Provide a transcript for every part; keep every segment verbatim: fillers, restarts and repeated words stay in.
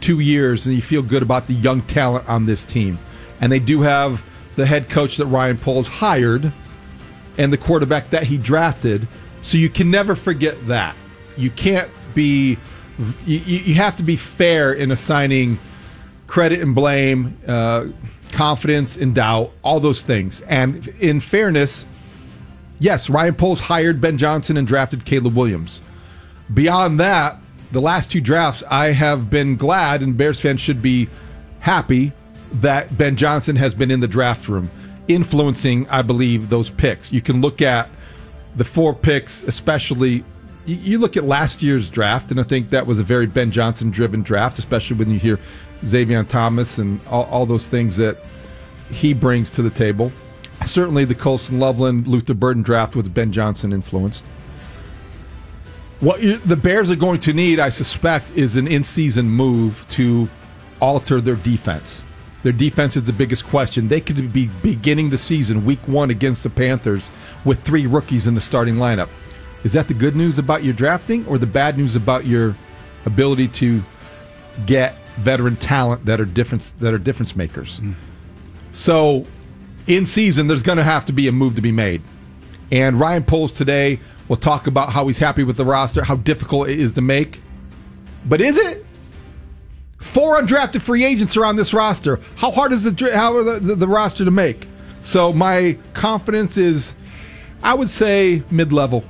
two years, and you feel good about the young talent on this team. And they do have the head coach that Ryan Poles hired and the quarterback that he drafted. So you can never forget that. You can't be you, you have to be fair in assigning credit and blame, uh, confidence and doubt, all those things. And in fairness, yes, Ryan Poles hired Ben Johnson and drafted Caleb Williams. Beyond that, the last two drafts, I have been glad, and Bears fans should be happy, that Ben Johnson has been in the draft room, influencing, I believe, those picks. You can look at the four picks, especially. You, you look at last year's draft, and I think that was a very Ben Johnson-driven draft, especially when you hear Xavier Thomas and all, all those things that he brings to the table. Certainly the Colston Loveland, Luther Burden draft was Ben Johnson influenced. What you, the Bears are going to need, I suspect, is an in-season move to alter their defense. Their defense is the biggest question. They could be beginning the season, week one against the Panthers, with three rookies in the starting lineup. Is that the good news about your drafting, or the bad news about your ability to get veteran talent that are difference that are difference makers? Mm. So, in season, there's going to have to be a move to be made. And Ryan Poles today will talk about how he's happy with the roster, how difficult it is to make. But is it? Four undrafted free agents are on this roster. How hard is the how are the, the, the roster to make? So my confidence is, I would say, mid-level.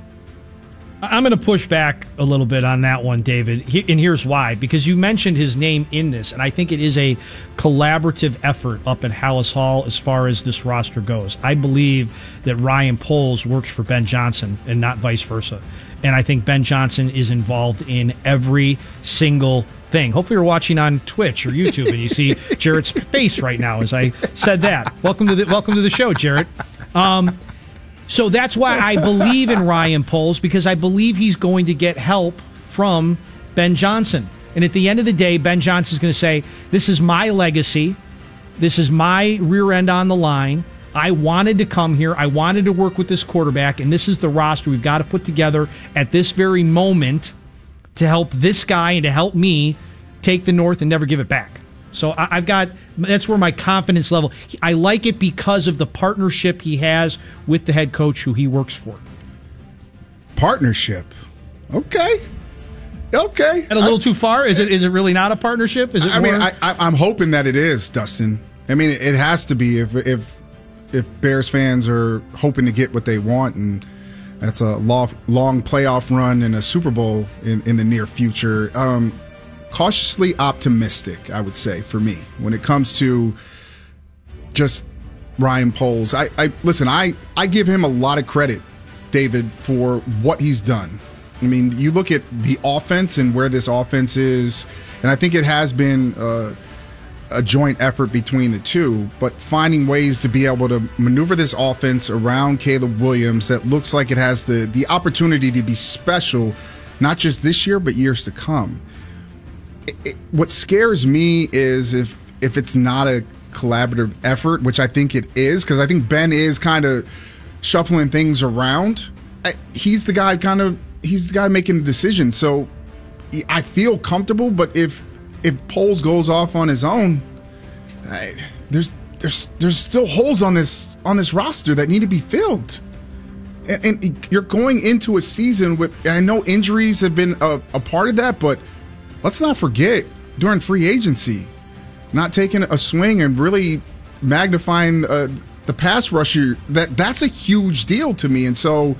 I'm going to push back a little bit on that one, David, and here's why. Because you mentioned his name in this, and I think it is a collaborative effort up at Hallis Hall as far as this roster goes. I believe that Ryan Poles works for Ben Johnson and not vice versa. And I think Ben Johnson is involved in every single thing. Hopefully you're watching on Twitch or YouTube and you see Jarrett's face right now as I said that. Welcome to the, welcome to the show, Jarrett. Um, So that's why I believe in Ryan Poles, because I believe he's going to get help from Ben Johnson. And at the end of the day, Ben Johnson's going to say, this is my legacy. This is my rear end on the line. I wanted to come here. I wanted to work with this quarterback, and this is the roster we've got to put together at this very moment to help this guy and to help me take the North and never give it back. So I've got, that's where my confidence level, I like it because of the partnership he has with the head coach who he works for. Partnership? Okay. Okay. And a little I, too far? Is it? Is it really not a partnership? Is it I more? mean, I, I, I'm hoping that it is, Dustin. I mean, it has to be if if if Bears fans are hoping to get what they want, and that's a long, long playoff run and a Super Bowl in, in the near future. Um, cautiously optimistic, I would say, for me, when it comes to just Ryan Poles. I, I listen, I, I give him a lot of credit, David, for what he's done. I mean, you look at the offense and where this offense is, and I think it has been uh, a joint effort between the two, but finding ways to be able to maneuver this offense around Caleb Williams that looks like it has the, the opportunity to be special, not just this year, but years to come. It, it, what scares me is if if it's not a collaborative effort, which I think it is, because I think Ben is kind of shuffling things around. I, he's the guy kind of he's the guy making the decision. So I feel comfortable, but if if Poles goes off on his own, I, there's there's there's still holes on this on this roster that need to be filled. And, and you're going into a season with, and I know injuries have been a, a part of that, but let's not forget, during free agency, not taking a swing and really magnifying uh, the pass rusher, that that's a huge deal to me. And so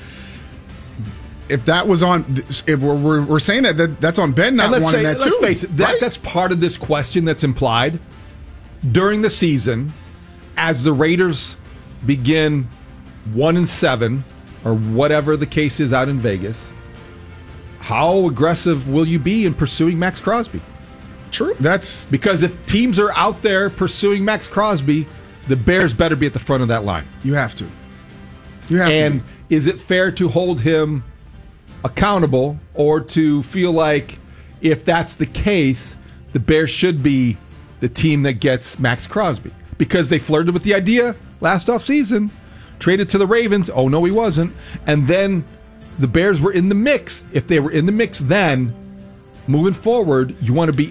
if that was on, if we're, we're, we're saying that, that that's on Ben not wanting say, that let's too. Let's face it, that, right? that's part of this question that's implied. During the season, as the Raiders begin one and seven, or whatever the case is out in Vegas, how aggressive will you be in pursuing Max Crosby? True. That's because if teams are out there pursuing Max Crosby, the Bears better be at the front of that line. You have to. You have and to. And is it fair to hold him accountable, or to feel like if that's the case, the Bears should be the team that gets Max Crosby? Because they flirted with the idea last offseason, traded to the Ravens. Oh, no, he wasn't. And then the Bears were in the mix. If they were in the mix then, moving forward, you want to be